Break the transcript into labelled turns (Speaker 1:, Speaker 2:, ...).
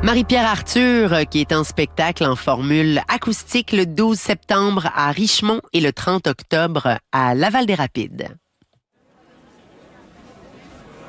Speaker 1: Marie-Pierre Arthur, qui est en spectacle en formule acoustique le 12 septembre à Richemont et le 30 octobre à Laval-des-Rapides.